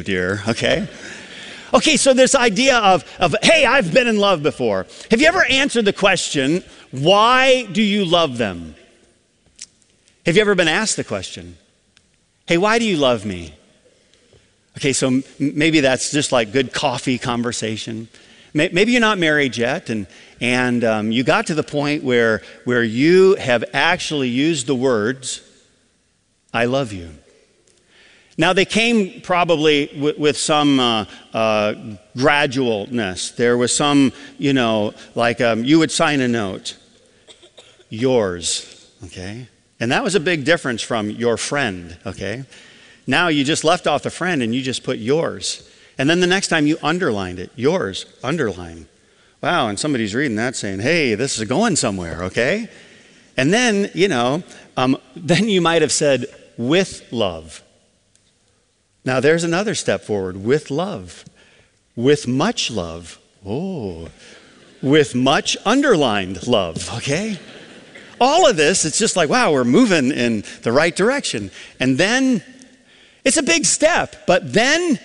dear, okay? Okay, so this idea of, hey, I've been in love before. Have you ever answered the question, why do you love them? Have you ever been asked the question, hey, why do you love me? Okay, so maybe that's just like good coffee conversation. Maybe you're not married yet, and you got to the point where you have actually used the words, I love you. Now, they came probably with some gradualness. There was some, like you would sign a note, yours, okay? And that was a big difference from your friend, okay? Now you just left off the friend and you just put yours. And then the next time you underlined it, yours, underline. Wow, and somebody's reading that saying, hey, this is going somewhere, okay? And then, then you might have said, with love. Now there's another step forward, with love, with much love. Oh, with much underlined love, okay? All of this, it's just like, wow, we're moving in the right direction. And then, it's a big step, but then,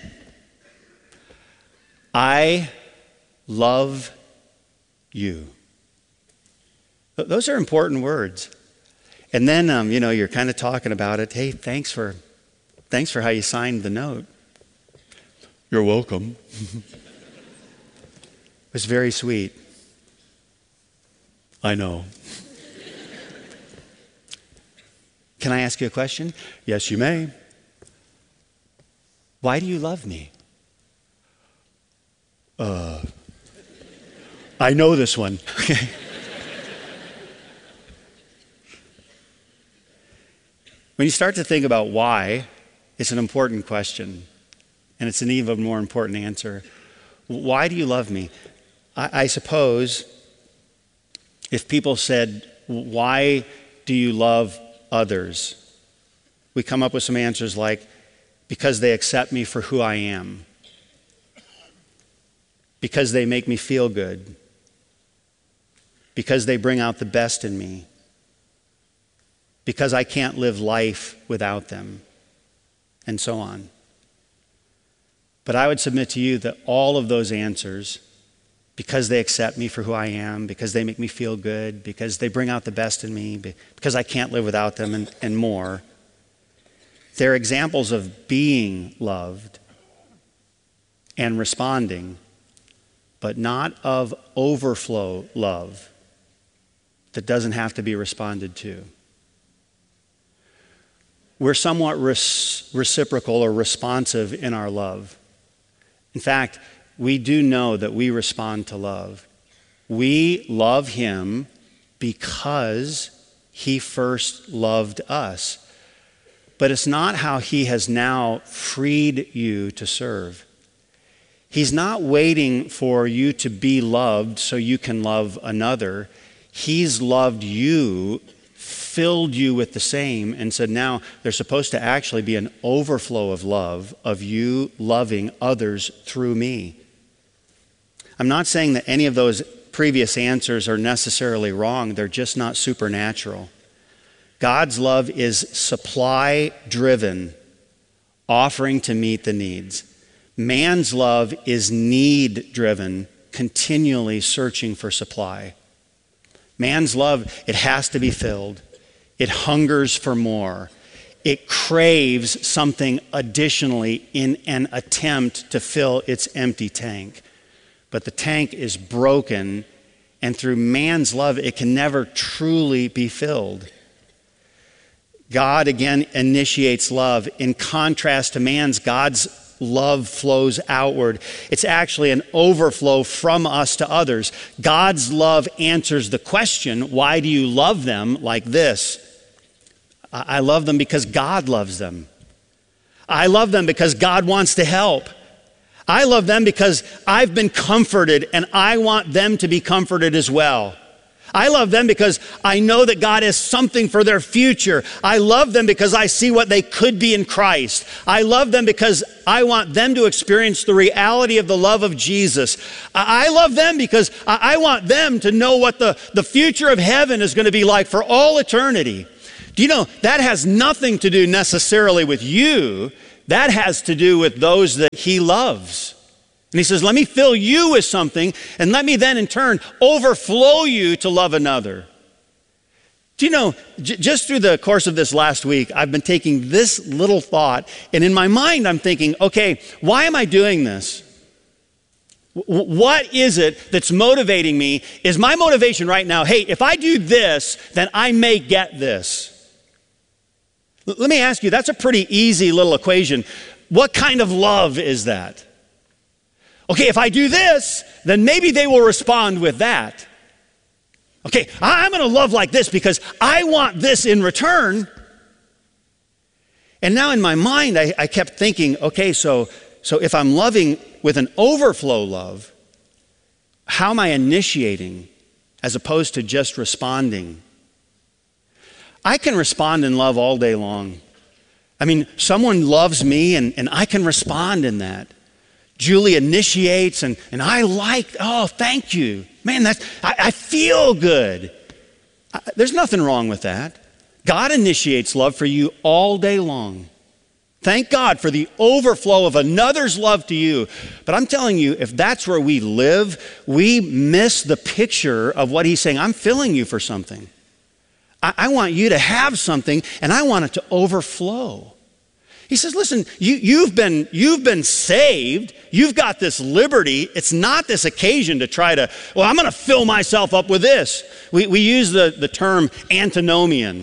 I love you. Those are important words. And then, you're kind of talking about it. Hey, thanks for how you signed the note. You're welcome. It was very sweet. I know. Can I ask you a question? Yes, you may. Why do you love me? I know this one. Okay. When you start to think about why, it's an important question, and it's an even more important answer. Why do you love me? I suppose if people said, why do you love others? We come up with some answers like, because they accept me for who I am. Because they make me feel good. Because they bring out the best in me. Because I can't live life without them. And so on. But I would submit to you that all of those answers, because they accept me for who I am, because they make me feel good, because they bring out the best in me, because I can't live without them, and more, they're examples of being loved and responding, but not of overflow love that doesn't have to be responded to. We're somewhat reciprocal or responsive in our love. In fact, we do know that we respond to love. We love him because he first loved us. But it's not how he has now freed you to serve. He's not waiting for you to be loved so you can love another. He's loved you, filled you with the same, and said now there's supposed to actually be an overflow of love, of you loving others through me. I'm not saying that any of those previous answers are necessarily wrong. They're just not supernatural. God's love is supply-driven, offering to meet the needs. Man's love is need-driven, continually searching for supply. Man's love, it has to be filled. It hungers for more. It craves something additionally in an attempt to fill its empty tank. But the tank is broken, and through man's love, it can never truly be filled. God, again, initiates love. In contrast to man's, God's love flows outward. It's actually an overflow from us to others. God's love answers the question, why do you love them, like this? I love them because God loves them. I love them because God wants to help. I love them because I've been comforted and I want them to be comforted as well. I love them because I know that God has something for their future. I love them because I see what they could be in Christ. I love them because I want them to experience the reality of the love of Jesus. I love them because I want them to know what the future of heaven is going to be like for all eternity. Do you know, that has nothing to do necessarily with you. That has to do with those that he loves. And he says, let me fill you with something, and let me then in turn overflow you to love another. Do you know, just through the course of this last week, I've been taking this little thought, and in my mind I'm thinking, okay, why am I doing this? What is it that's motivating me? Is my motivation right now, hey, if I do this, then I may get this? Let me ask you, that's a pretty easy little equation. What kind of love is that? Okay, if I do this, then maybe they will respond with that. Okay, I'm going to love like this because I want this in return. And now in my mind, I kept thinking, okay, so if I'm loving with an overflow love, how am I initiating as opposed to just responding? I can respond in love all day long. I mean, someone loves me and I can respond in that. Julie initiates and I like, oh, thank you. Man, I feel good. There's nothing wrong with that. God initiates love for you all day long. Thank God for the overflow of another's love to you. But I'm telling you, if that's where we live, we miss the picture of what he's saying. I'm filling you for something. I want you to have something, and I want it to overflow. He says, listen, you've been saved. You've got this liberty. It's not this occasion to try to, well, I'm going to fill myself up with this. We use the term antinomian.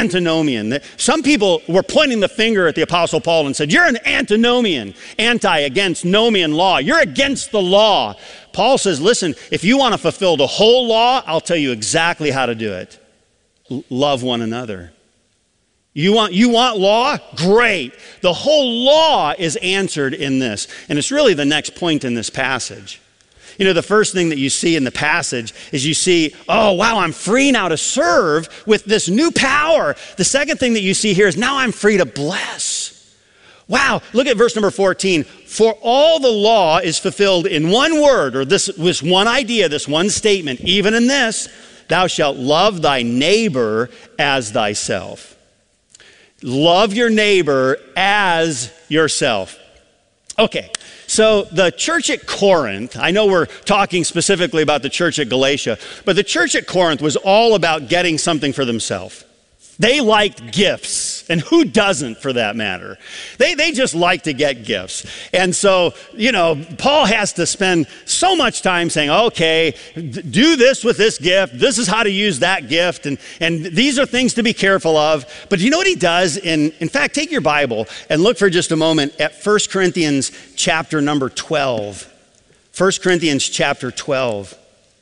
Some people were pointing the finger at the Apostle Paul and said, you're an antinomian, against nomian law. You're against the law. Paul says, listen, if you want to fulfill the whole law, I'll tell you exactly how to do it. Love one another. You want law? Great. The whole law is answered in this. And it's really the next point in this passage. You know, the first thing that you see in the passage is you see, oh, wow, I'm free now to serve with this new power. The second thing that you see here is now I'm free to bless. Wow, look at verse number 14. For all the law is fulfilled in one word, or this one idea, this one statement, even in this, thou shalt love thy neighbor as thyself. Love your neighbor as yourself. Okay, so the church at Corinth, I know we're talking specifically about the church at Galatia, but the church at Corinth was all about getting something for themselves. They liked gifts, and who doesn't for that matter? They just like to get gifts. And so, you know, Paul has to spend so much time saying, okay, do this with this gift. This is how to use that gift. And these are things to be careful of. But you know what he does? In fact, take your Bible and look for just a moment at 1 Corinthians chapter number 12. 1 Corinthians chapter 12.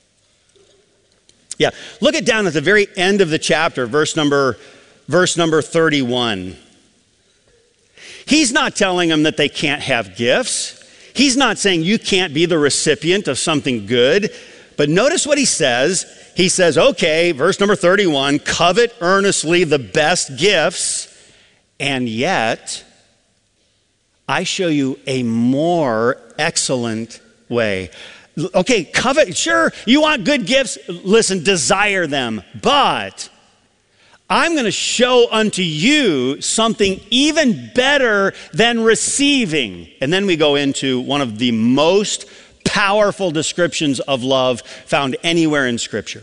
Yeah, look at down at the very end of the chapter, verse number 31. He's not telling them that they can't have gifts. He's not saying you can't be the recipient of something good. But notice what he says. He says, okay, verse number 31, covet earnestly the best gifts, and yet I show you a more excellent way. Okay, covet, sure, you want good gifts. Listen, desire them. But I'm going to show unto you something even better than receiving. And then we go into one of the most powerful descriptions of love found anywhere in Scripture.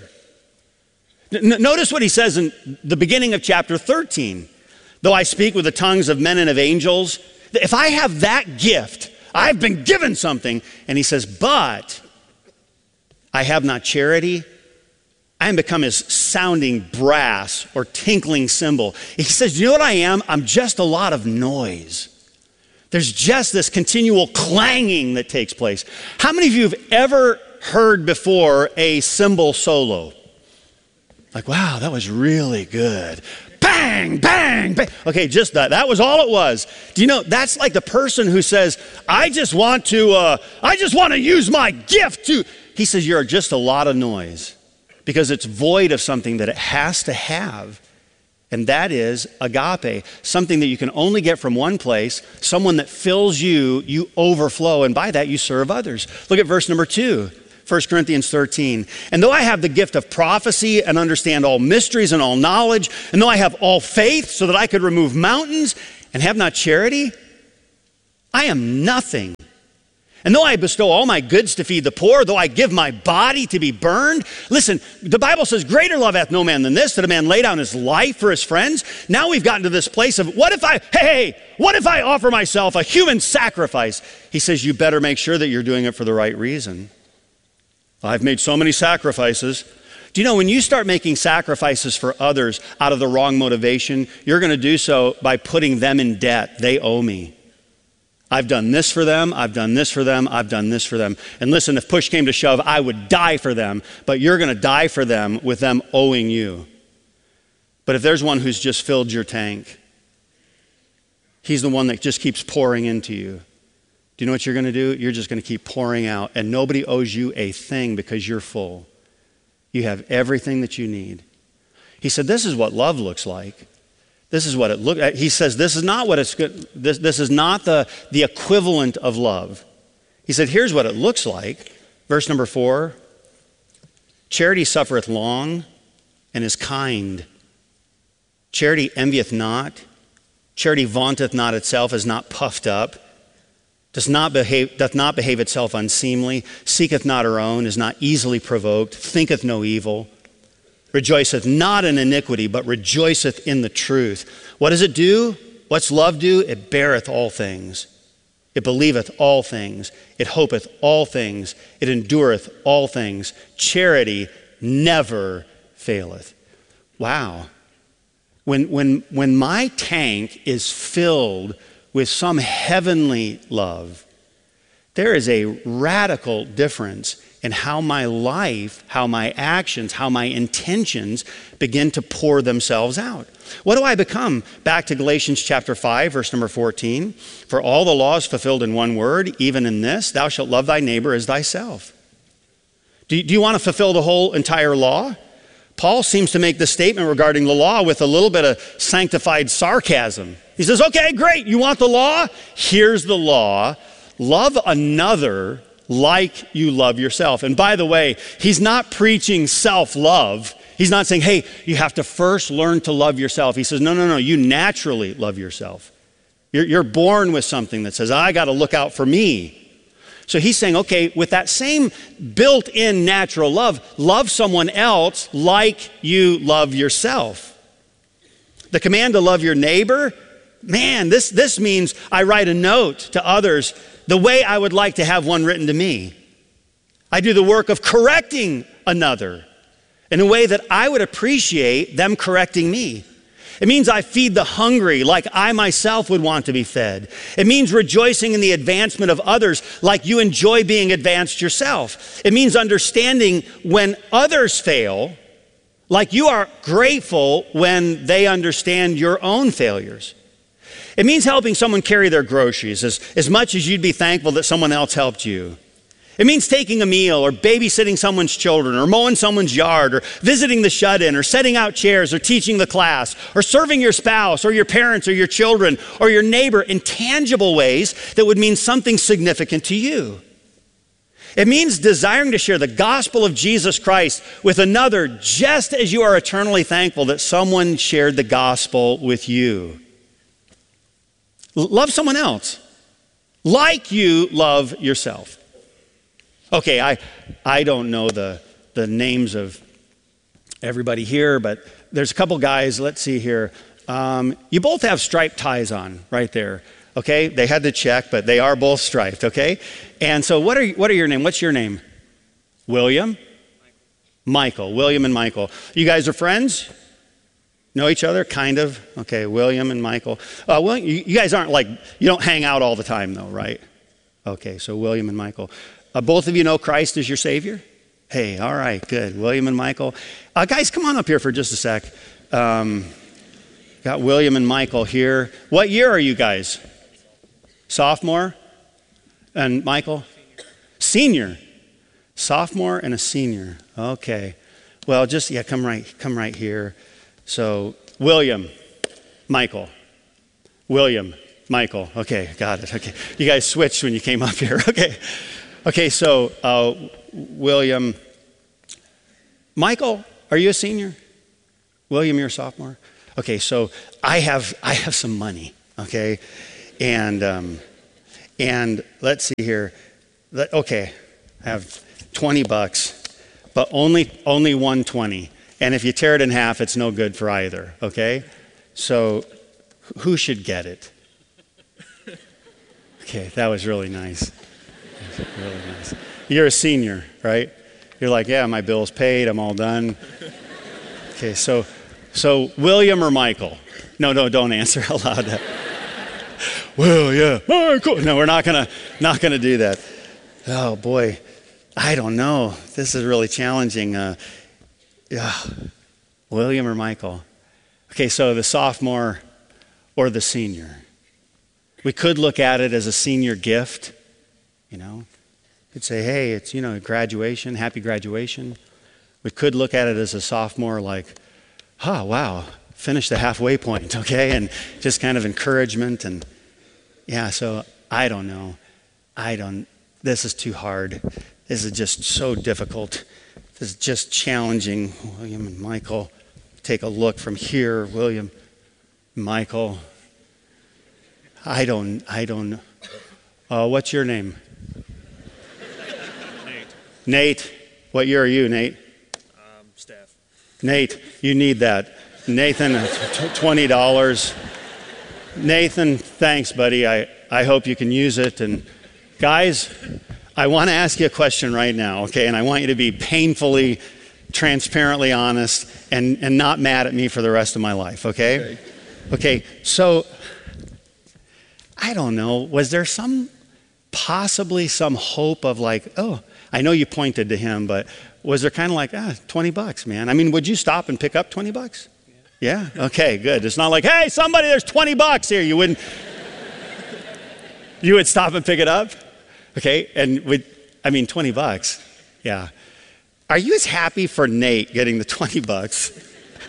Notice what he says in the beginning of chapter 13. Though I speak with the tongues of men and of angels, if I have that gift, I've been given something. And he says, but I have not charity, I am become as sounding brass or tinkling cymbal. He says, you know what I am? I'm just a lot of noise. There's just this continual clanging that takes place. How many of you have ever heard before a cymbal solo? Like, wow, that was really good. Bang, bang, bang. Okay, just that. That was all it was. Do you know, that's like the person who says, I just want to use my gift to. He says, you're just a lot of noise because it's void of something that it has to have. And that is agape, something that you can only get from one place, someone that fills you, you overflow, and by that you serve others. Look at verse number 2. 1 Corinthians 13. And though I have the gift of prophecy and understand all mysteries and all knowledge, and though I have all faith so that I could remove mountains and have not charity, I am nothing. And though I bestow all my goods to feed the poor, though I give my body to be burned, listen, the Bible says, greater love hath no man than this, that a man lay down his life for his friends. Now we've gotten to this place of, what if I offer myself a human sacrifice? He says, you better make sure that you're doing it for the right reason. I've made so many sacrifices. Do you know, when you start making sacrifices for others out of the wrong motivation, you're going to do so by putting them in debt. They owe me. I've done this for them, I've done this for them, I've done this for them. And listen, if push came to shove, I would die for them, but you're going to die for them with them owing you. But if there's one who's just filled your tank, he's the one that just keeps pouring into you. Do you know what you're going to do? You're just going to keep pouring out, and nobody owes you a thing because you're full. You have everything that you need. He said, this is what love looks like. This is what it looks like. He says, this is not what it's good. This is not the equivalent of love. He said, here's what it looks like. Verse number 4, charity suffereth long and is kind. Charity envieth not. Charity vaunteth not itself, is not puffed up, doth not behave itself unseemly, seeketh not her own, is not easily provoked, thinketh no evil, rejoiceth not in iniquity, but rejoiceth in the truth. What does it do? What's love do? It beareth all things. It believeth all things. It hopeth all things. It endureth all things. Charity never faileth. Wow. When my tank is filled with some heavenly love, there is a radical difference in how my life, how my actions, how my intentions begin to pour themselves out. What do I become? Back to Galatians chapter 5, verse number 14. For all the law is fulfilled in one word, even in this, thou shalt love thy neighbor as thyself. Do you want to fulfill the whole entire law? Paul seems to make this statement regarding the law with a little bit of sanctified sarcasm. He says, okay, great, you want the law? Here's the law. Love another like you love yourself. And by the way, he's not preaching self-love. He's not saying, hey, you have to first learn to love yourself. He says, no, you naturally love yourself. You're born with something that says, I got to look out for me. So he's saying, okay, with that same built-in natural love someone else like you love yourself. The command to love your neighbor, man, this means I write a note to others the way I would like to have one written to me. I do the work of correcting another in a way that I would appreciate them correcting me. It means I feed the hungry like I myself would want to be fed. It means rejoicing in the advancement of others like you enjoy being advanced yourself. It means understanding when others fail like you are grateful when they understand your own failures. It means helping someone carry their groceries as much as you'd be thankful that someone else helped you. It means taking a meal or babysitting someone's children or mowing someone's yard or visiting the shut-in or setting out chairs or teaching the class or serving your spouse or your parents or your children or your neighbor in tangible ways that would mean something significant to you. It means desiring to share the gospel of Jesus Christ with another just as you are eternally thankful that someone shared the gospel with you. Love someone else like you love yourself. Okay, I don't know the names of everybody here, but there's a couple guys, let's see here. You both have striped ties on right there, okay? They had to check, but they are both striped, okay? And so what are your name? What's your name? William? Michael. William and Michael. You guys are friends? Know each other? Kind of? Okay, William and Michael. Well, you guys aren't like, you don't hang out all the time though, right? Okay, so William and Michael. Both of you know Christ as your Savior? Hey, all right, good. William and Michael. Guys, come on up here for just a sec. Got William and Michael here. What year are you guys? Sophomore? And Michael? Senior. Sophomore and a senior. Okay. Well, just, come right here. So, William, Michael. William, Michael. Okay, got it. Okay. You guys switched when you came up here. Okay. Okay, so William, Michael, are you a senior? William, you're a sophomore? Okay, so I have some money, okay? And And let's see here. Okay, I have $20, but only 120. And if you tear it in half, it's no good for either, okay? So who should get it? Okay, that was really nice. Really nice. You're a senior, right? You're like, yeah, my bill's paid, I'm all done. Okay, so William or Michael? No, don't answer out loud. Well, yeah, Michael. No, we're not gonna do that. Oh boy, I don't know. This is really challenging. William or Michael? Okay, so the sophomore or the senior? We could look at it as a senior gift, you know. Could say, hey, it's, graduation, happy graduation. We could look at it as a sophomore like, oh, wow, finish the halfway point, okay? And just kind of encouragement. And yeah, so I don't know. This is too hard. This is just so difficult. This is just challenging. William and Michael, take a look from here. William, Michael. I don't know. What's your name? Nate. What year are you, Nate? Staff. Nate, you need that. Nathan, $20. Nathan, thanks, buddy. I hope you can use it. And guys, I want to ask you a question right now, okay? And I want you to be painfully, transparently honest and not mad at me for the rest of my life, okay? Okay, so I don't know. Was there possibly some hope of like, oh, I know you pointed to him, but was there kind of like, $20, man? I mean, would you stop and pick up $20? Yeah? Okay, good. It's not like, hey, somebody, there's $20 here. You wouldn't, you would stop and pick it up? Okay, and $20, yeah. Are you as happy for Nate getting the $20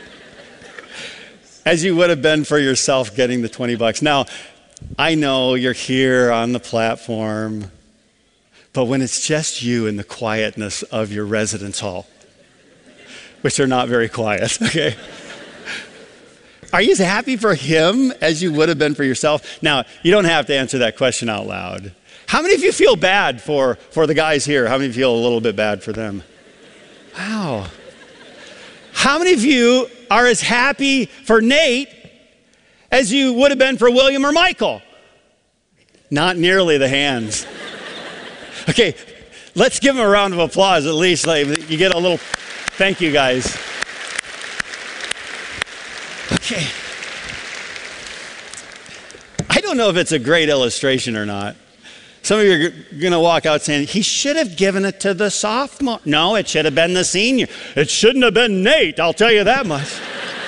as you would have been for yourself getting the $20? Now, I know you're here on the platform, but when it's just you in the quietness of your residence hall, which are not very quiet, okay? Are you as happy for him as you would have been for yourself? Now, you don't have to answer that question out loud. How many of you feel bad for the guys here? How many feel a little bit bad for them? Wow. How many of you are as happy for Nate as you would have been for William or Michael? Not nearly the hands. Okay, let's give them a round of applause at least. Like, you get a little, thank you guys. Okay. I don't know if it's a great illustration or not. Some of you are going to walk out saying, he should have given it to the sophomore. No, it should have been the senior. It shouldn't have been Nate, I'll tell you that much.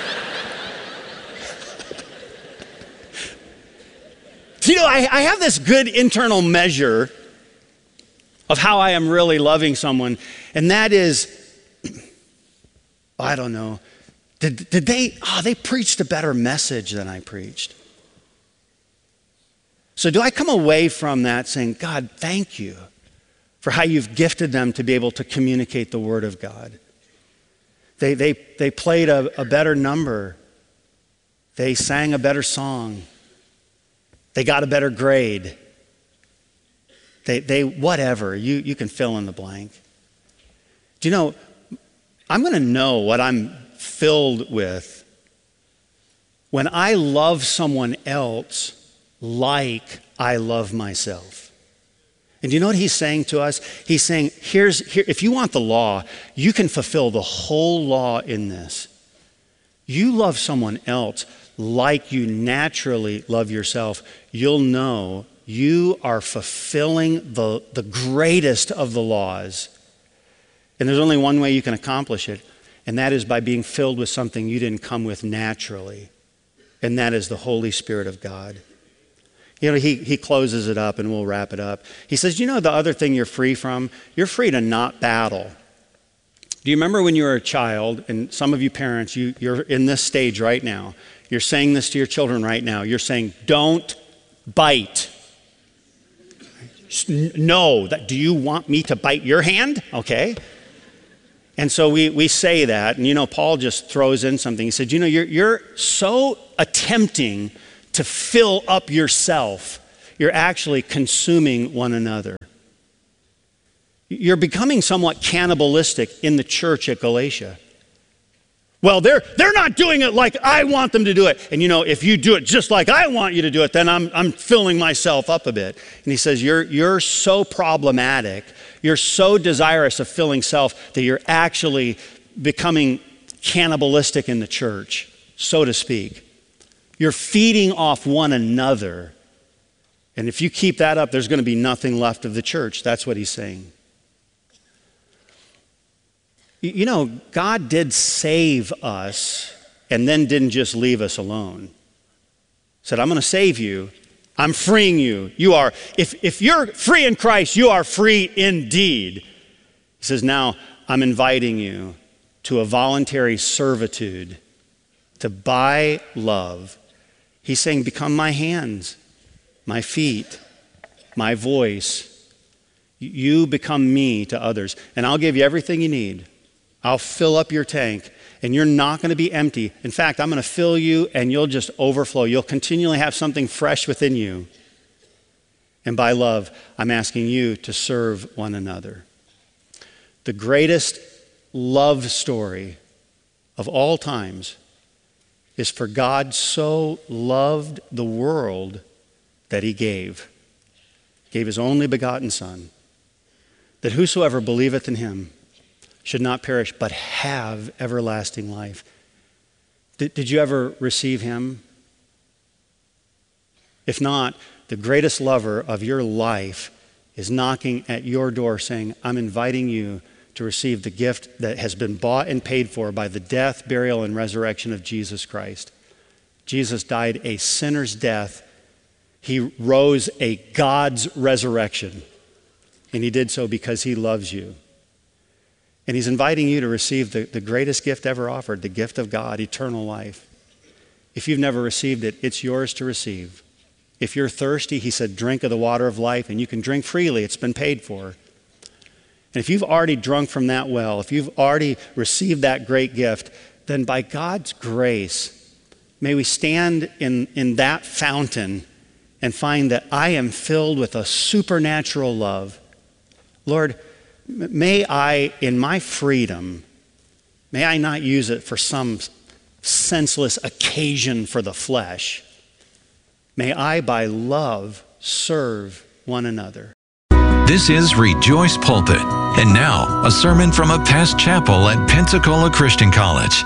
I have this good internal measure of how I am really loving someone, and that is, I don't know, did they preached a better message than I preached. So do I come away from that saying, God, thank you for how you've gifted them to be able to communicate the Word of God. They played a better number. They sang a better song. They got a better grade. They whatever, you can fill in the blank. Do you know, I'm going to know what I'm filled with when I love someone else like I love myself. And do you know what he's saying to us? He's saying, here, if you want the law, you can fulfill the whole law in this. You love someone else like you naturally love yourself, you'll know you are fulfilling the greatest of the laws. And there's only one way you can accomplish it, and that is by being filled with something you didn't come with naturally, and that is the Holy Spirit of God. You know, he closes it up, and we'll wrap it up. He says, the other thing you're free from? You're free to not battle. Do you remember when you were a child, and some of you parents, you're in this stage right now. You're saying this to your children right now. You're saying, don't bite. No, do you want me to bite your hand? Okay. And so we say that, and Paul just throws in something. He said, you're so attempting to fill up yourself. you're actually consuming one another. You're becoming somewhat cannibalistic in the church at Galatia. Well, they're not doing it like I want them to do it. And if you do it just like I want you to do it, then I'm filling myself up a bit. And he says, you're so problematic, you're so desirous of filling self that you're actually becoming cannibalistic in the church, so to speak. You're feeding off one another. And if you keep that up, there's going to be nothing left of the church. That's what he's saying. God did save us and then didn't just leave us alone. He said, I'm going to save you. I'm freeing you. If you're free in Christ, you are free indeed. He says, now I'm inviting you to a voluntary servitude to buy love. He's saying, become my hands, my feet, my voice. You become me to others, and I'll give you everything you need. I'll fill up your tank, and you're not going to be empty. In fact, I'm going to fill you, and you'll just overflow. You'll continually have something fresh within you. And by love, I'm asking you to serve one another. The greatest love story of all times is for God so loved the world that he gave his only begotten Son, that whosoever believeth in him should not perish, but have everlasting life. Did you ever receive him? If not, the greatest lover of your life is knocking at your door saying, I'm inviting you to receive the gift that has been bought and paid for by the death, burial, and resurrection of Jesus Christ. Jesus died a sinner's death. He rose a God's resurrection. And he did so because he loves you. And he's inviting you to receive the greatest gift ever offered, the gift of God, eternal life. If you've never received it, it's yours to receive. If you're thirsty, he said, drink of the water of life, and you can drink freely. It's been paid for. And if you've already drunk from that well, if you've already received that great gift, then by God's grace, may we stand in that fountain and find that I am filled with a supernatural love. Lord, may I, in my freedom, may I not use it for some senseless occasion for the flesh. May I, by love, serve one another. This is Rejoice Pulpit. And now, a sermon from a past chapel at Pensacola Christian College.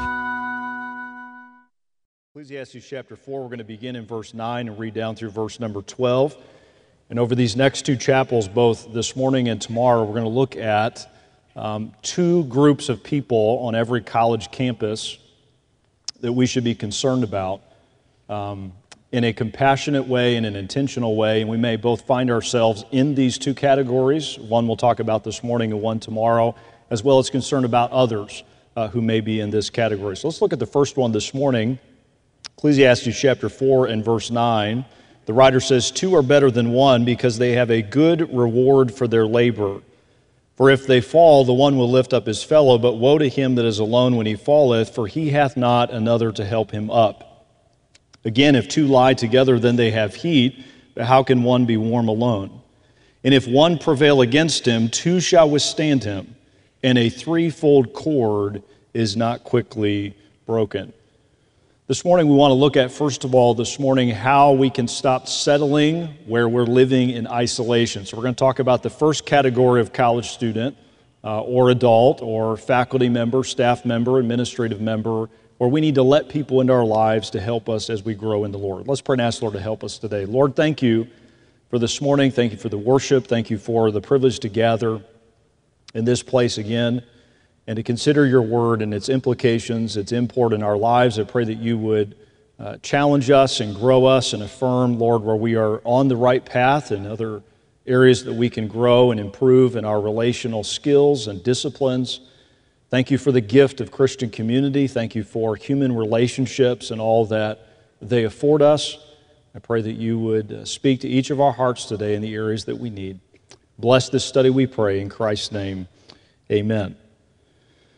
Ecclesiastes chapter 4, we're going to begin in verse 9 and read down through verse number 12. And over these next two chapels, both this morning and tomorrow, we're going to look at two groups of people on every college campus that we should be concerned about in a compassionate way and an intentional way. And we may both find ourselves in these two categories. One we'll talk about this morning and one tomorrow, as well as concerned about others who may be in this category. So let's look at the first one this morning, Ecclesiastes chapter 4 and verse 9. The writer says, two are better than one because they have a good reward for their labor. For if they fall, the one will lift up his fellow, but woe to him that is alone when he falleth, for he hath not another to help him up. Again, if two lie together, then they have heat, but how can one be warm alone? And if one prevail against him, two shall withstand him, and a threefold cord is not quickly broken. This morning we want to look at, first of all, how we can stop settling where we're living in isolation. So we're going to talk about the first category of college student or adult or faculty member, staff member, administrative member, where we need to let people into our lives to help us as we grow in the Lord. Let's pray and ask the Lord to help us today. Lord, thank you for this morning. Thank you for the worship. Thank you for the privilege to gather in this place again and to consider your word and its implications, its import in our lives. I pray that you would challenge us and grow us and affirm, Lord, where we are on the right path and other areas that we can grow and improve in our relational skills and disciplines. Thank you for the gift of Christian community. Thank you for human relationships and all that they afford us. I pray that you would speak to each of our hearts today in the areas that we need. Bless this study, we pray, in Christ's name. Amen.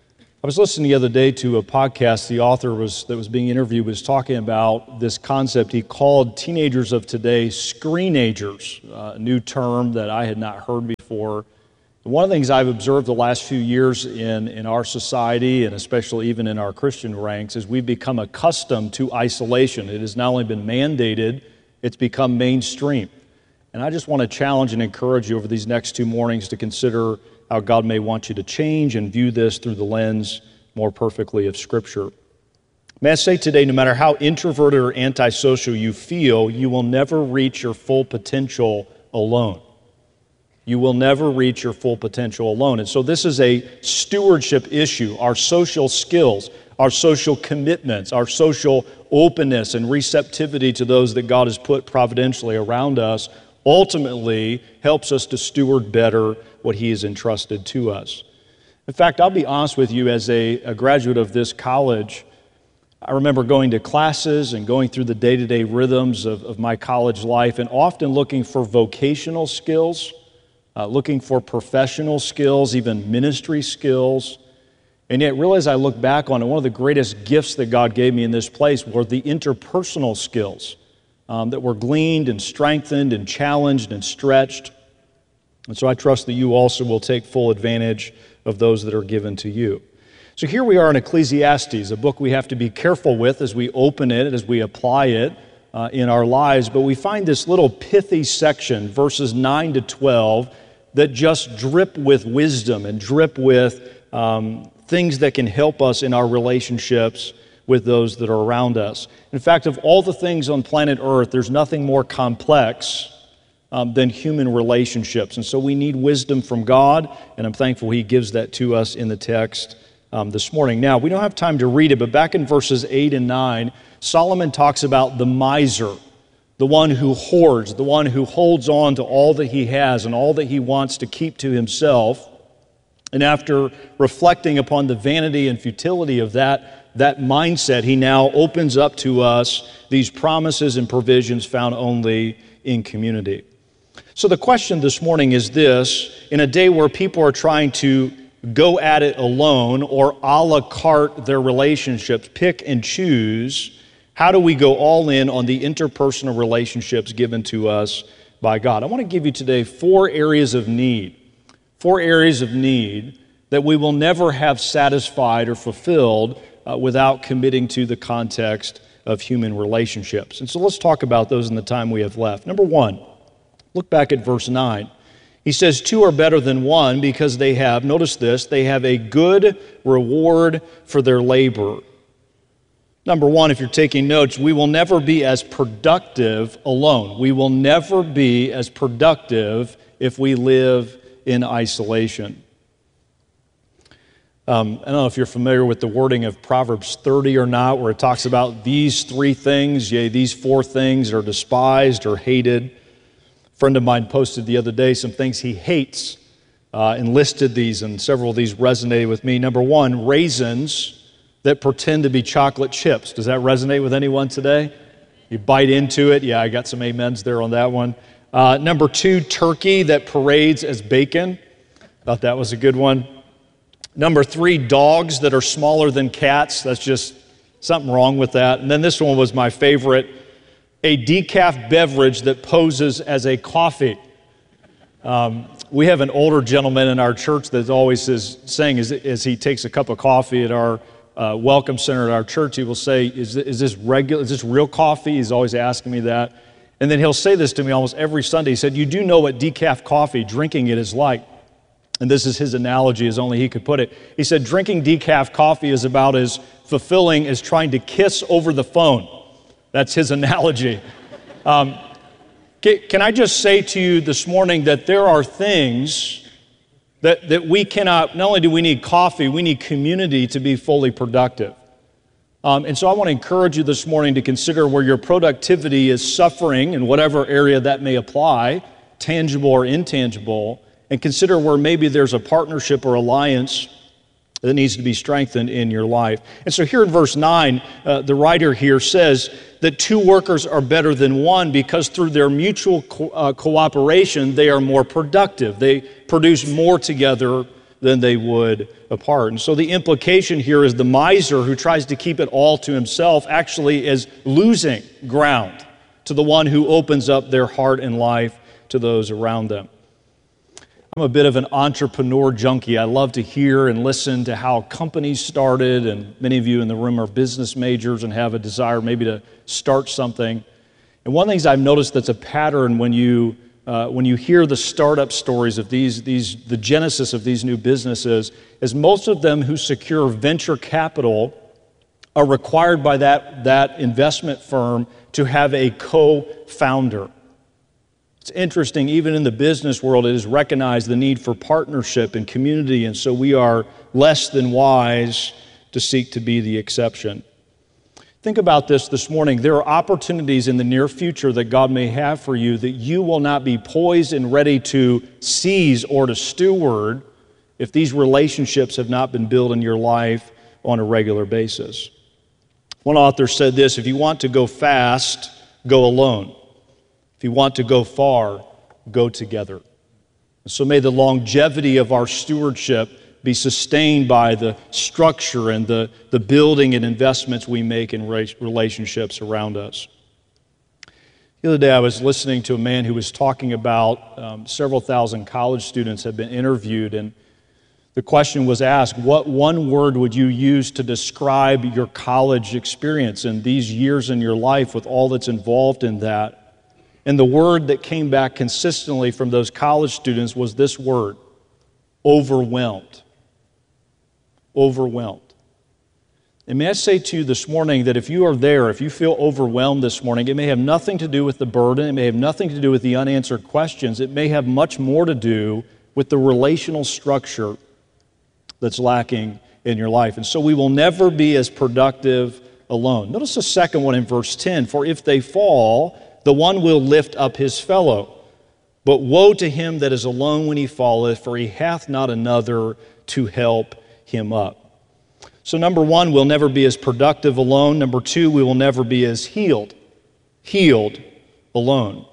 I was listening the other day to a podcast. The author that was being interviewed was talking about this concept he called teenagers of today screenagers, a new term that I had not heard before. One of the things I've observed the last few years in our society, and especially even in our Christian ranks, is we've become accustomed to isolation. It has not only been mandated, it's become mainstream. And I just want to challenge and encourage you over these next 2 mornings to consider how God may want you to change and view this through the lens more perfectly of Scripture. May I say today, no matter how introverted or antisocial you feel, you will never reach your full potential alone. You will never reach your full potential alone. And so this is a stewardship issue. Our social skills, our social commitments, our social openness and receptivity to those that God has put providentially around us ultimately helps us to steward better what He has entrusted to us. In fact, I'll be honest with you, as a graduate of this college, I remember going to classes and going through the day-to-day rhythms of my college life and often looking for vocational skills, looking for professional skills, even ministry skills. And yet, really, as I look back on it, one of the greatest gifts that God gave me in this place were the interpersonal skills that were gleaned and strengthened and challenged and stretched. And so I trust that you also will take full advantage of those that are given to you. So here we are in Ecclesiastes, a book we have to be careful with as we open it, as we apply it in our lives. But we find this little pithy section, verses 9 to 12, that just drip with wisdom and drip with things that can help us in our relationships with those that are around us. In fact, of all the things on planet Earth, there's nothing more complex than human relationships. And so we need wisdom from God, and I'm thankful He gives that to us in the text this morning. Now, we don't have time to read it, but back in verses 8 and 9, Solomon talks about the miser, the one who hoards, the one who holds on to all that he has and all that he wants to keep to himself. And after reflecting upon the vanity and futility of that mindset, he now opens up to us these promises and provisions found only in community. So the question this morning is this: in a day where people are trying to go at it alone or a la carte their relationships, pick and choose, how do we go all in on the interpersonal relationships given to us by God? I want to give you today 4 areas of need that we will never have satisfied or fulfilled without committing to the context of human relationships. And so let's talk about those in the time we have left. Number 1, look back at verse 9. He says, 2 are better than 1 because they have, notice this, they have a good reward for their labor. Number 1, if you're taking notes, we will never be as productive alone. We will never be as productive if we live in isolation. I don't know if you're familiar with the wording of Proverbs 30 or not, where it talks about these 3 things, yea, these 4 things are despised or hated. A friend of mine posted the other day some things he hates and listed these, and several of these resonated with me. Number 1, raisins that pretend to be chocolate chips. Does that resonate with anyone today? You bite into it. Yeah, I got some amens there on that one. Number 2, turkey that parades as bacon. Thought that was a good one. Number 3, dogs that are smaller than cats. That's just something wrong with that. And then this one was my favorite: a decaf beverage that poses as a coffee. We have an older gentleman in our church that always is saying, as he takes a cup of coffee at our welcome center at our church, he will say, is this real coffee? He's always asking me that. And then he'll say this to me almost every Sunday. He said, you do know what decaf coffee, drinking it, is like. And this is his analogy as only he could put it. He said, drinking decaf coffee is about as fulfilling as trying to kiss over the phone. That's his analogy. Can I just say to you this morning that there are things that we cannot, not only do we need coffee, we need community to be fully productive. And so I want to encourage you this morning to consider where your productivity is suffering in whatever area that may apply, tangible or intangible, and consider where maybe there's a partnership or alliance that needs to be strengthened in your life. And so here in verse 9, the writer here says that 2 workers are better than 1 because through their mutual cooperation, they are more productive. They produce more together than they would apart. And so the implication here is the miser who tries to keep it all to himself actually is losing ground to the one who opens up their heart and life to those around them. I'm a bit of an entrepreneur junkie. I love to hear and listen to how companies started, and many of you in the room are business majors and have a desire maybe to start something. And one of the things I've noticed that's a pattern when you hear the startup stories of the genesis of these new businesses, is most of them who secure venture capital are required by that investment firm to have a co-founder. It's interesting, even in the business world, it is recognized the need for partnership and community, and so we are less than wise to seek to be the exception. Think about this morning. There are opportunities in the near future that God may have for you that you will not be poised and ready to seize or to steward if these relationships have not been built in your life on a regular basis. One author said this: if you want to go fast, go alone. If you want to go far, go together. So may the longevity of our stewardship be sustained by the structure and the building and investments we make in relationships around us. The other day I was listening to a man who was talking about several thousand college students had been interviewed, and the question was asked, what one word would you use to describe your college experience and these years in your life with all that's involved in that? And the word that came back consistently from those college students was this word: overwhelmed. Overwhelmed. And may I say to you this morning that if you are there, if you feel overwhelmed this morning, it may have nothing to do with the burden, it may have nothing to do with the unanswered questions, it may have much more to do with the relational structure that's lacking in your life. And so we will never be as productive alone. Notice the second one in verse 10, for if they fall, the one will lift up his fellow. But woe to him that is alone when he falleth, for he hath not another to help him up. So number one, we'll never be as productive alone. Number two, we will never be as healed alone.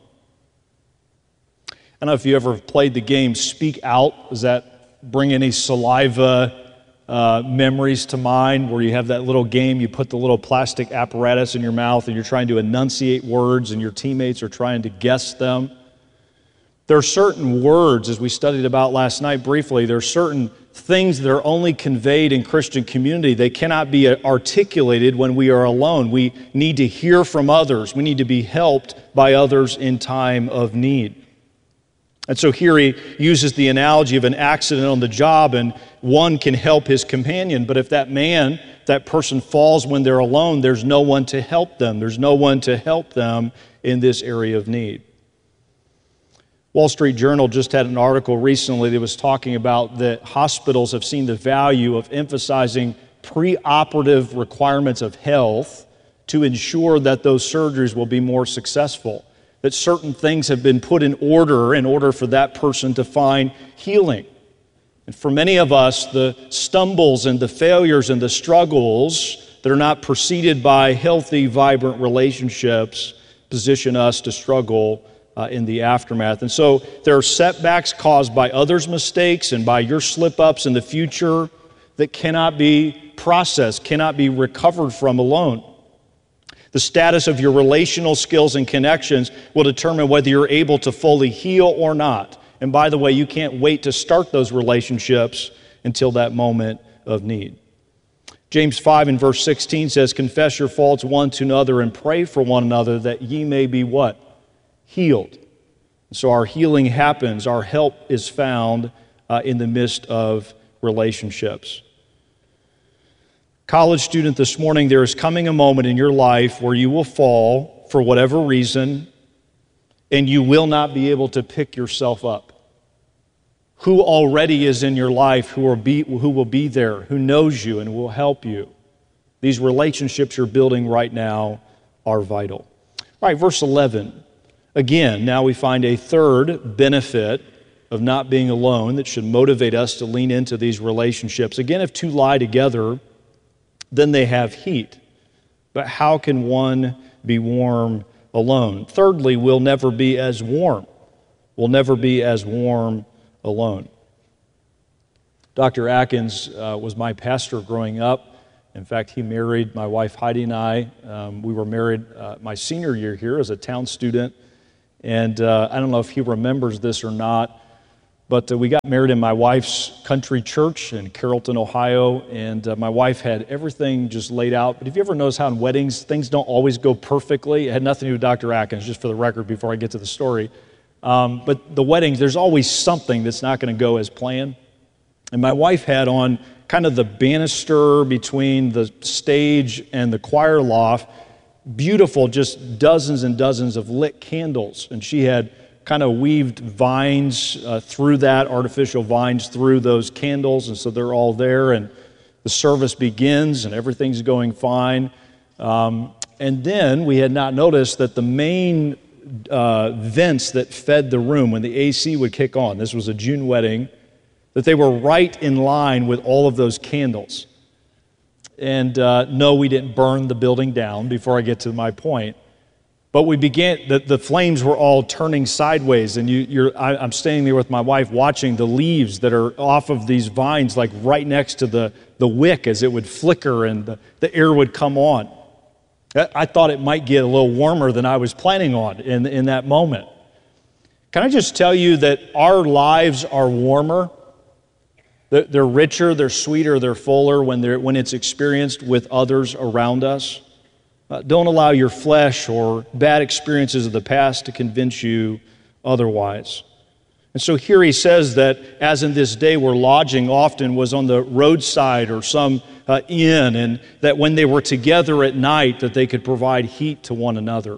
I don't know if you ever played the game Speak Out. Does that bring any saliva memories to mind, where you have that little game, you put the little plastic apparatus in your mouth and you're trying to enunciate words and your teammates are trying to guess them? There are certain words, as we studied about last night briefly, there are certain things that are only conveyed in Christian community. They cannot be articulated when we are alone. We need to hear from others. We need to be helped by others in time of need. And so here he uses the analogy of an accident on the job, and one can help his companion, but if that person falls when they're alone, there's no one to help them. There's no one to help them in this area of need. Wall Street Journal just had an article recently that was talking about that hospitals have seen the value of emphasizing preoperative requirements of health to ensure that those surgeries will be more successful. That certain things have been put in order for that person to find healing. And for many of us, the stumbles and the failures and the struggles that are not preceded by healthy, vibrant relationships position us to struggle in the aftermath. And so there are setbacks caused by others' mistakes and by your slip-ups in the future that cannot be processed, cannot be recovered from alone. The status of your relational skills and connections will determine whether you're able to fully heal or not. And by the way, you can't wait to start those relationships until that moment of need. James 5 and verse 16 says, confess your faults one to another and pray for one another that ye may be what? Healed. So our healing happens, our help is found in the midst of relationships. College student, this morning, there is coming a moment in your life where you will fall for whatever reason, and you will not be able to pick yourself up. Who already is in your life, who will be there, who knows you and will help you? These relationships you're building right now are vital. All right, verse 11. Again, now we find a third benefit of not being alone that should motivate us to lean into these relationships. Again, if two lie together, then they have heat. But how can one be warm alone? Thirdly, we'll never be as warm. We'll never be as warm alone. Dr. Atkins was my pastor growing up. In fact, he married my wife Heidi and I. We were married my senior year here as a town student. And I don't know if he remembers this or not, but we got married in my wife's country church in Carrollton, Ohio. And my wife had everything just laid out. But have you ever noticed how in weddings things don't always go perfectly? It had nothing to do with Dr. Atkins, just for the record before I get to the story. But the weddings, there's always something that's not going to go as planned. And my wife had on kind of the banister between the stage and the choir loft, beautiful, just dozens and dozens of lit candles. And she had kind of weaved vines through that, artificial vines through those candles. And so they're all there, and the service begins, and everything's going fine. And then we had not noticed that the main vents that fed the room when the AC would kick on, this was a June wedding, that they were right in line with all of those candles. And no, we didn't burn the building down before I get to my point. But we began, the flames were all turning sideways, and I'm standing there with my wife watching the leaves that are off of these vines, like right next to the wick as it would flicker and the air would come on. I thought it might get a little warmer than I was planning on in that moment. Can I just tell you that our lives are warmer? They're richer, they're sweeter, they're fuller when it's experienced with others around us. Don't allow your flesh or bad experiences of the past to convince you otherwise. And so here he says that as in this day where lodging often was on the roadside or some inn, and that when they were together at night that they could provide heat to one another.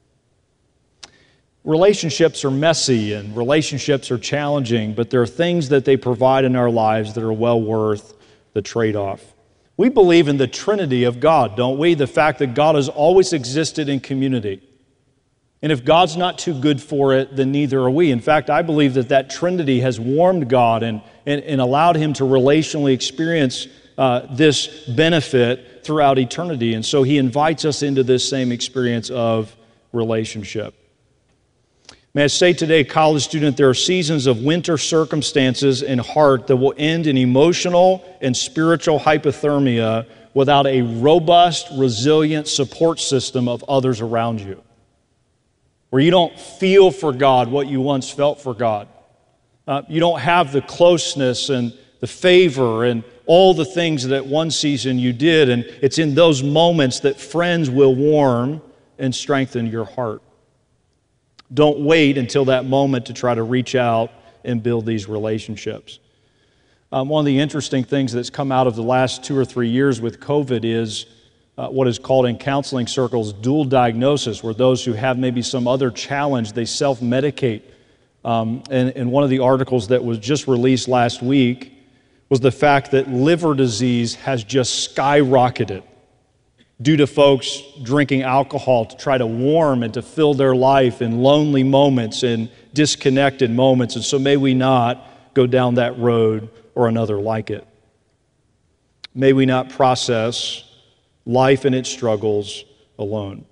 Relationships are messy and relationships are challenging, but there are things that they provide in our lives that are well worth the trade-off. We believe in the Trinity of God, don't we? The fact that God has always existed in community. And if God's not too good for it, then neither are we. In fact, I believe that Trinity has warmed God and allowed Him to relationally experience this benefit throughout eternity. And so He invites us into this same experience of relationship. May I say today, college student, there are seasons of winter circumstances in heart that will end in emotional and spiritual hypothermia without a robust, resilient support system of others around you, where you don't feel for God what you once felt for God. You don't have the closeness and the favor and all the things that one season you did, and it's in those moments that friends will warm and strengthen your heart. Don't wait until that moment to try to reach out and build these relationships. One of the interesting things that's come out of the last 2 or 3 years with COVID is what is called in counseling circles dual diagnosis, where those who have maybe some other challenge, they self-medicate. And one of the articles that was just released last week was the fact that liver disease has just skyrocketed due to folks drinking alcohol to try to warm and to fill their life in lonely moments and disconnected moments. And so may we not go down that road or another like it. May we not process life and its struggles alone.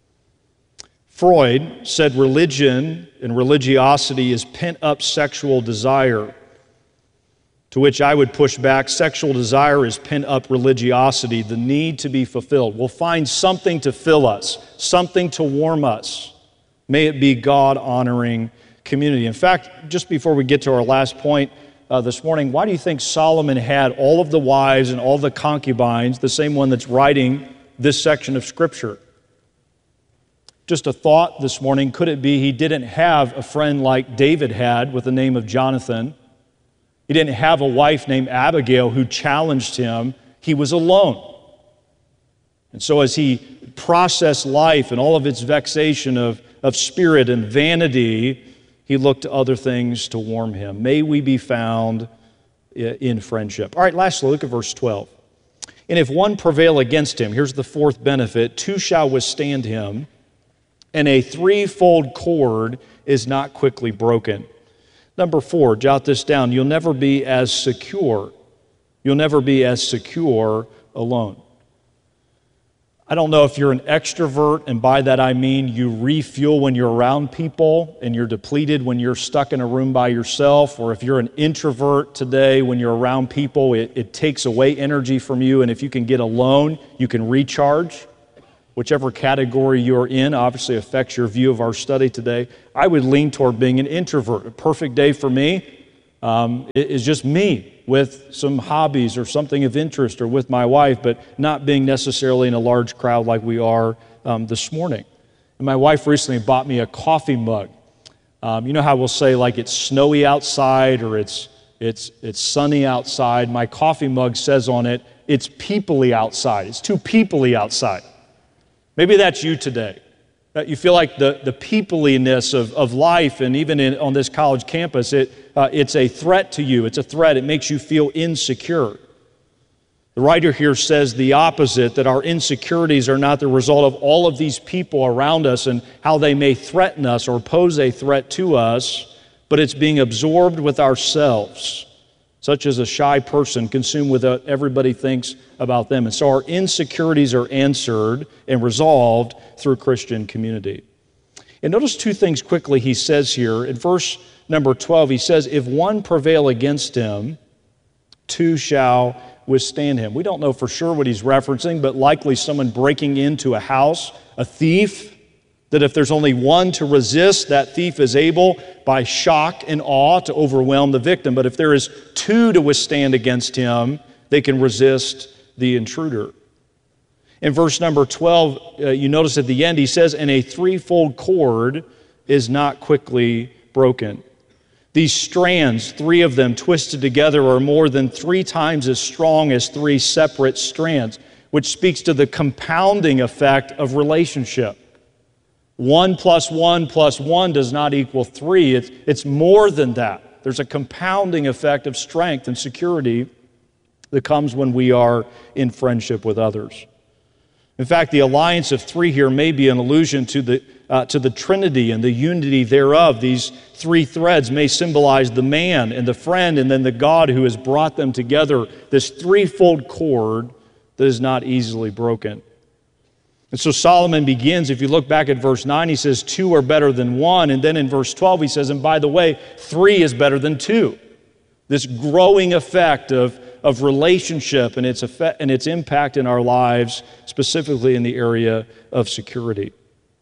Freud said religion and religiosity is pent-up sexual desire, to which I would push back. Sexual desire is pent-up religiosity, the need to be fulfilled. We'll find something to fill us, something to warm us. May it be God-honoring community. In fact, just before we get to our last point this morning, why do you think Solomon had all of the wives and all the concubines, the same one that's writing this section of Scripture? Just a thought this morning, could it be he didn't have a friend like David had with the name of Jonathan? He didn't have a wife named Abigail who challenged him. He was alone. And so as he processed life and all of its vexation of spirit and vanity, he looked to other things to warm him. May we be found in friendship. All right, lastly, look at verse 12. And if one prevail against him, here's the fourth benefit, two shall withstand him, and a threefold cord is not quickly broken. Number 4, jot this down. You'll never be as secure. You'll never be as secure alone. I don't know if you're an extrovert, and by that I mean you refuel when you're around people and you're depleted when you're stuck in a room by yourself, or if you're an introvert today, when you're around people, it takes away energy from you, and if you can get alone, you can recharge. Whichever category you're in obviously affects your view of our study today. I would lean toward being an introvert. A perfect day for me is just me with some hobbies or something of interest, or with my wife, but not being necessarily in a large crowd like we are this morning. And my wife recently bought me a coffee mug. You know how we'll say like it's snowy outside or it's sunny outside. My coffee mug says on it, it's peoply outside. It's too peoply outside. Maybe that's you today. That you feel like the peopliness of life, and even on this college campus, it's a threat to you. It's a threat. It makes you feel insecure. The writer here says the opposite, that our insecurities are not the result of all of these people around us and how they may threaten us or pose a threat to us, but it's being absorbed with ourselves, such as a shy person consumed with what everybody thinks about them. And so our insecurities are answered and resolved through Christian community. And notice two things quickly he says here. In verse number 12, he says, if one prevail against him, two shall withstand him. We don't know for sure what he's referencing, but likely someone breaking into a house, a thief, that if there's only one to resist, that thief is able by shock and awe to overwhelm the victim. But if there is two to withstand against him, they can resist the intruder. In verse number 12, you notice at the end, he says, and a threefold cord is not quickly broken. These strands, three of them twisted together, are more than 3 times as strong as 3 separate strands, which speaks to the compounding effect of relationship. 1 plus 1 plus 1 does not equal 3. It's more than that. There's a compounding effect of strength and security that comes when we are in friendship with others. In fact, the alliance of 3 here may be an allusion to the Trinity and the unity thereof. These 3 threads may symbolize the man and the friend and then the God who has brought them together, this threefold cord that is not easily broken. And so Solomon begins, if you look back at verse 9, he says 2 are better than 1. And then in verse 12 he says, and by the way, 3 is better than 2. This growing effect of relationship and its effect and its impact in our lives, specifically in the area of security.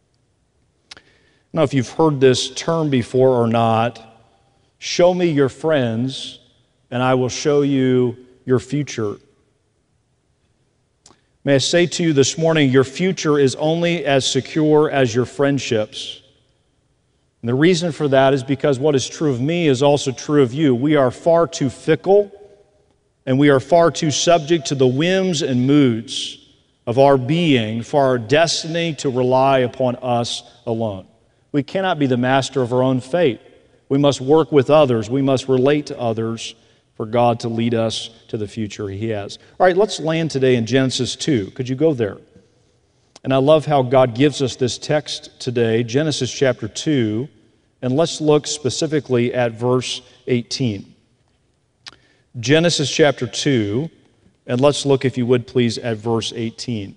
Now, if you've heard this term before or not, show me your friends and I will show you your future. May I say to you this morning, your future is only as secure as your friendships. And the reason for that is because what is true of me is also true of you. We are far too fickle, and we are far too subject to the whims and moods of our being for our destiny to rely upon us alone. We cannot be the master of our own fate. We must work with others. We must relate to others for God to lead us to the future He has. All right, let's land today in Genesis 2. Could you go there? And I love how God gives us this text today, Genesis chapter 2, and let's look specifically at verse 18. Genesis chapter 2, and let's look, if you would please, at verse 18.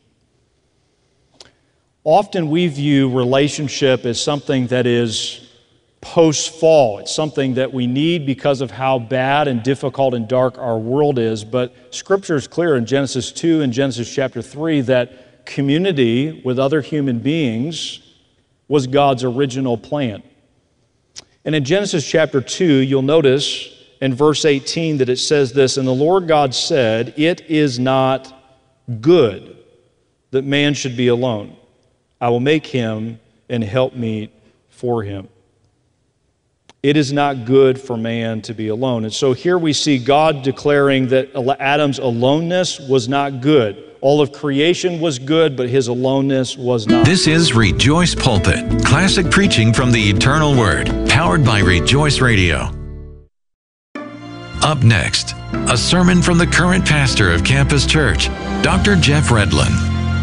Often we view relationship as something that is post-fall. It's something that we need because of how bad and difficult and dark our world is. But Scripture is clear in Genesis 2 and Genesis chapter 3 that community with other human beings was God's original plan. And in Genesis chapter 2, you'll notice in verse 18 that it says this, and the Lord God said, it is not good that man should be alone. I will make him an helpmeet for him. It is not good for man to be alone. And so here we see God declaring that Adam's aloneness was not good. All of creation was good, but his aloneness was not. This is Rejoice Pulpit, classic preaching from the eternal Word, powered by Rejoice Radio. Up next, a sermon from the current pastor of Campus Church, Dr. Jeff Redlin.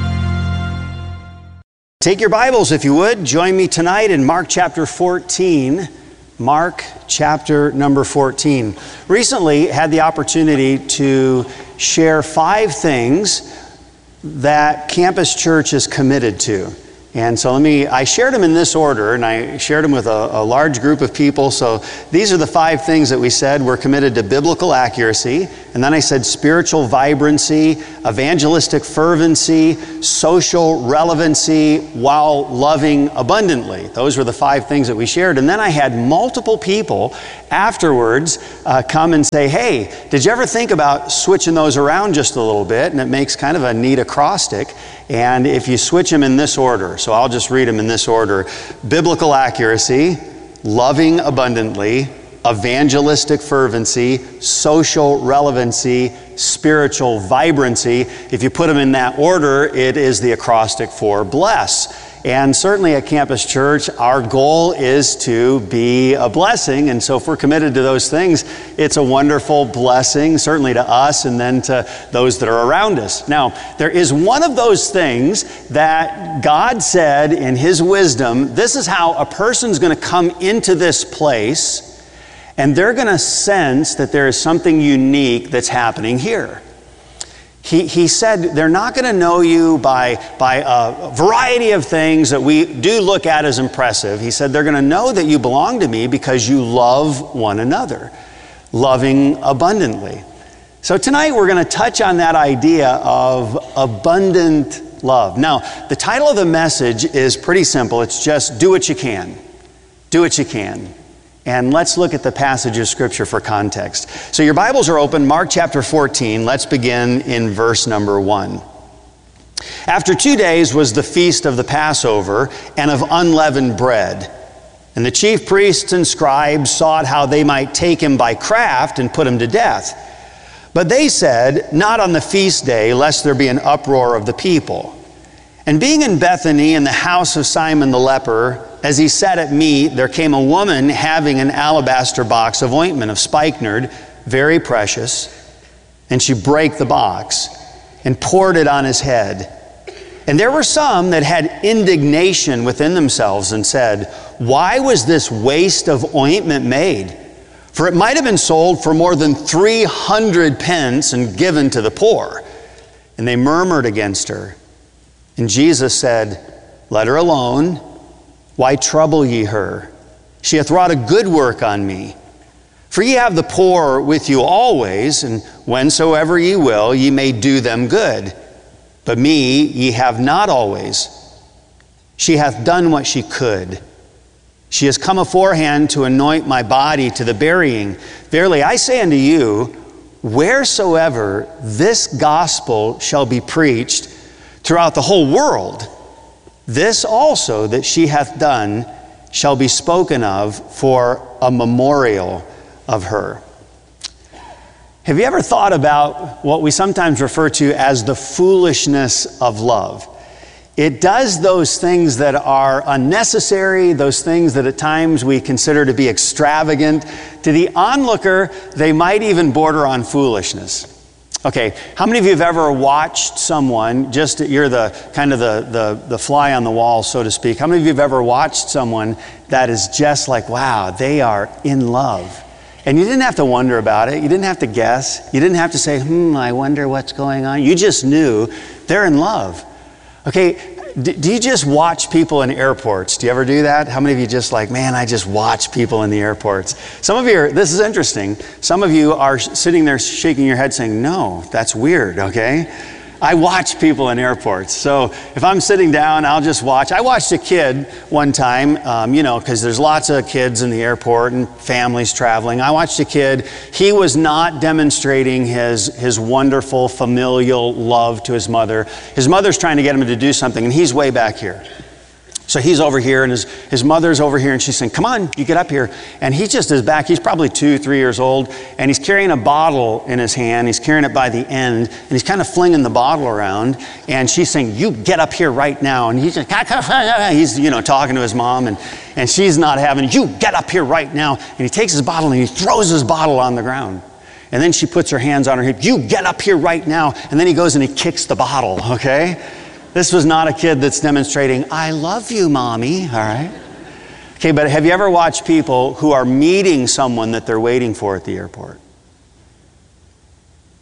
Take your Bibles, if you would. Join me tonight in Mark chapter 14. Mark chapter number 14. Recently had the opportunity to share 5 things that Campus Church is committed to. And so I shared them in this order, and I shared them with a large group of people. So these are the 5 things that we said. We're committed to biblical accuracy. And then I said spiritual vibrancy, evangelistic fervency, social relevancy, while loving abundantly. Those were the 5 things that we shared. And then I had multiple people afterwards come and say, hey, did you ever think about switching those around just a little bit? And it makes kind of a neat acrostic. And if you switch them in this order, so I'll just read them in this order: biblical accuracy, loving abundantly, evangelistic fervency, social relevancy, spiritual vibrancy. If you put them in that order, it is the acrostic for bless. And certainly at Campus Church, our goal is to be a blessing. And so if we're committed to those things, it's a wonderful blessing, certainly to us and then to those that are around us. Now, there is one of those things that God said in His wisdom, this is how a person's going to come into this place, and they're going to sense that there is something unique that's happening here. He said they're not going to know you by a variety of things that we do look at as impressive. He said they're going to know that you belong to me because you love one another, loving abundantly. So tonight we're going to touch on that idea of abundant love. Now, the title of the message is pretty simple. It's just do what you can. Do what you can. And let's look at the passage of Scripture for context. So your Bibles are open, Mark chapter 14. Let's begin in verse number 1. After 2 days was the feast of the Passover and of unleavened bread. And the chief priests and scribes sought how they might take him by craft and put him to death. But they said, not on the feast day, lest there be an uproar of the people. And being in Bethany in the house of Simon the leper, as he sat at meat, there came a woman having an alabaster box of ointment of spikenard, very precious. And she brake the box and poured it on his head. And there were some that had indignation within themselves and said, why was this waste of ointment made? For it might have been sold for more than 300 pence and given to the poor. And they murmured against her. And Jesus said, let her alone. Why trouble ye her? She hath wrought a good work on me. For ye have the poor with you always, and whensoever ye will, ye may do them good. But me ye have not always. She hath done what she could. She has come aforehand to anoint my body to the burying. Verily I say unto you, wheresoever this gospel shall be preached throughout the whole world, this also that she hath done shall be spoken of for a memorial of her. Have you ever thought about what we sometimes refer to as the foolishness of love? It does those things that are unnecessary, those things that at times we consider to be extravagant. To the onlooker, they might even border on foolishness. Okay, how many of you have ever watched someone, you're the fly on the wall, so to speak. How many of you have ever watched someone that is just like, wow, they are in love? And you didn't have to wonder about it. You didn't have to guess. You didn't have to say, I wonder what's going on. You just knew they're in love. Okay, do you just watch people in airports? Do you ever do that? How many of you just like, man, I just watch people in the airports? Some of you this is interesting. Some of you are sitting there shaking your head saying, no, that's weird, okay? I watch people in airports. So if I'm sitting down, I'll just watch. I watched a kid one time, because there's lots of kids in the airport and families traveling. I watched a kid. He was not demonstrating his wonderful familial love to his mother. His mother's trying to get him to do something, and he's way back here. So he's over here, and his mother's over here, and she's saying, come on, you get up here. And he just is back. He's probably 2-3 years old, and he's carrying a bottle in his hand. He's carrying it by the end, and he's kind of flinging the bottle around. And she's saying, you get up here right now. And he's just, he's talking to his mom, and she's not having it. You get up here right now. And he takes his bottle, and he throws his bottle on the ground. And then she puts her hands on her hip. You get up here right now. And then he goes and he kicks the bottle, okay? This was not a kid that's demonstrating, I love you, mommy, all right? Okay, but have you ever watched people who are meeting someone that they're waiting for at the airport?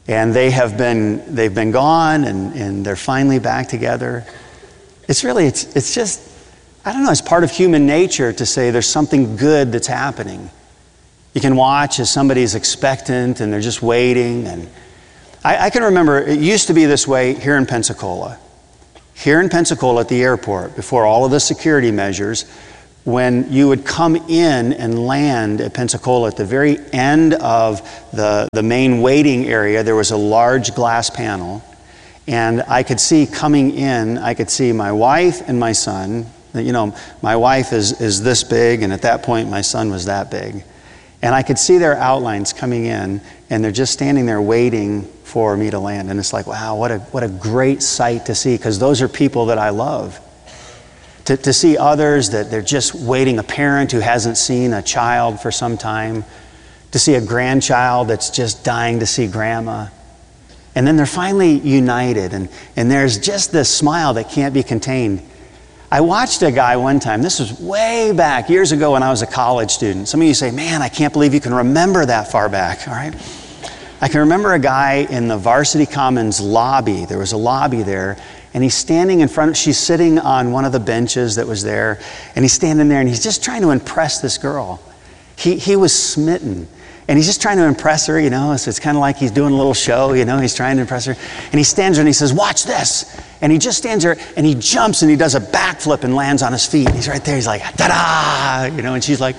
And they've been gone, and they're finally back together. It's just, I don't know, it's part of human nature to say there's something good that's happening. You can watch as somebody's expectant and they're just waiting. And I can remember it used to be this way here in Pensacola. Here in Pensacola at the airport, before all of the security measures, when you would come in and land at Pensacola, at the very end of the main waiting area, there was a large glass panel. And I could see coming in, I could see my wife and my son. You know, my wife is this big, and at that point my son was that big. And I could see their outlines coming in, and they're just standing there waiting for me to land. And it's like, wow, what a great sight to see, because those are people that I love. To see others that they're just waiting, a parent who hasn't seen a child for some time, to see a grandchild that's just dying to see grandma. And then they're finally united, and there's just this smile that can't be contained. I watched a guy one time, this was way back, years ago when I was a college student. Some of you say, man, I can't believe you can remember that far back, all right? I can remember a guy in the Varsity Commons lobby. There was a lobby there, and he's standing in front, she's sitting on one of the benches that was there, and he's standing there, and he's just trying to impress this girl. He was smitten. And he's just trying to impress her, you know, so it's kind of like he's doing a little show, you know, he's trying to impress her. And he stands there and he says, watch this. And he just stands there and he jumps and he does a backflip and lands on his feet. And he's right there, he's like, ta-da, you know, and she's like,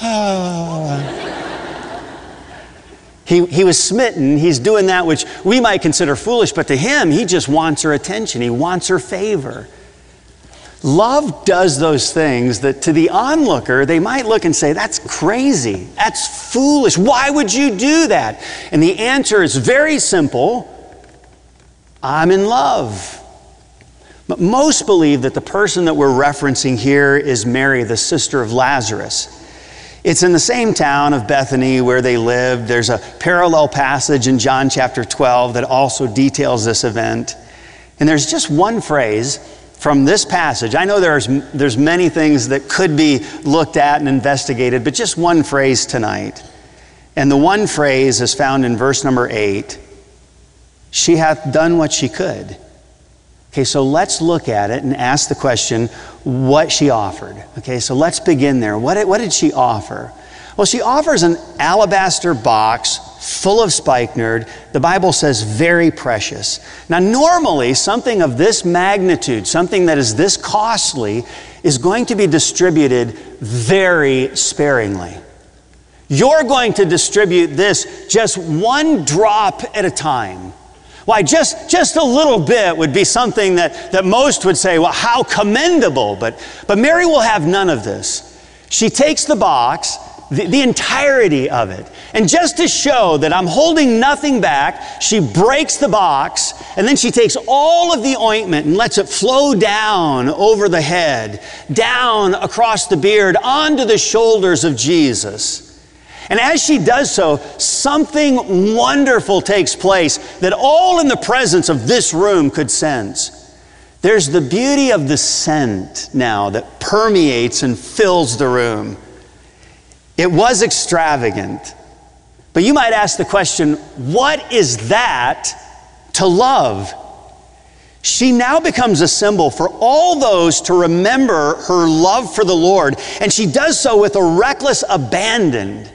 ah. He was smitten, he's doing that which we might consider foolish, but to him, he just wants her attention, he wants her favor. Love does those things that to the onlooker, they might look and say, that's crazy, that's foolish, why would you do that? And the answer is very simple, I'm in love. But most believe that the person that we're referencing here is Mary, the sister of Lazarus. It's in the same town of Bethany where they lived. There's a parallel passage in John chapter 12 that also details this event. And there's just one phrase from this passage. I know there's many things that could be looked at and investigated, but just one phrase tonight. And the one phrase is found in verse number 8. She hath done what she could. Okay, so let's look at it and ask the question, what she offered. Okay, so let's begin there. What did she offer? Well, she offers an alabaster box full of spikenard. The Bible says very precious. Now, normally, something of this magnitude, something that is this costly, is going to be distributed very sparingly. You're going to distribute this just one drop at a time. Why, just a little bit would be something that most would say, well, how commendable. But Mary will have none of this. She takes the box, the entirety of it. And just to show that I'm holding nothing back, she breaks the box, and then she takes all of the ointment and lets it flow down over the head, down across the beard, onto the shoulders of Jesus. And as she does so, something wonderful takes place that all in the presence of this room could sense. There's the beauty of the scent now that permeates and fills the room. It was extravagant. But you might ask the question, what is that to love? She now becomes a symbol for all those to remember her love for the Lord, and she does so with a reckless abandon.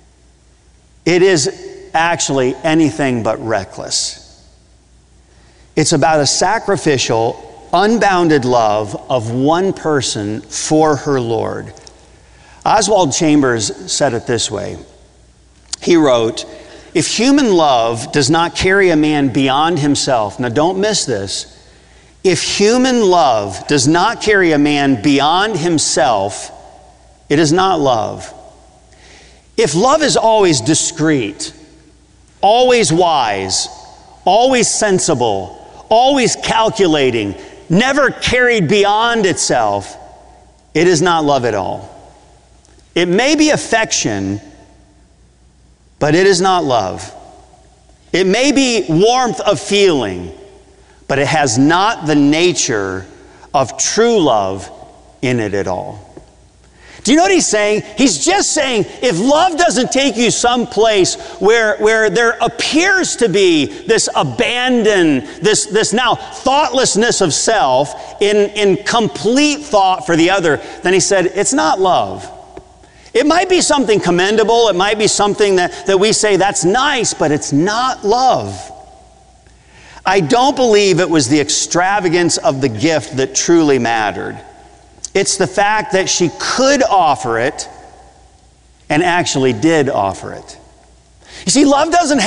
It is actually anything but reckless. It's about a sacrificial, unbounded love of one person for her Lord. Oswald Chambers said it this way. He wrote, if human love does not carry a man beyond himself, now don't miss this, if human love does not carry a man beyond himself, it is not love. If love is always discreet, always wise, always sensible, always calculating, never carried beyond itself, it is not love at all. It may be affection, but it is not love. It may be warmth of feeling, but it has not the nature of true love in it at all. Do you know what he's saying? He's just saying, if love doesn't take you someplace where there appears to be this abandon, this now thoughtlessness of self in complete thought for the other, then he said, it's not love. It might be something commendable. It might be something that we say, that's nice, but it's not love. I don't believe it was the extravagance of the gift that truly mattered. It's the fact that she could offer it and actually did offer it. You see, love doesn't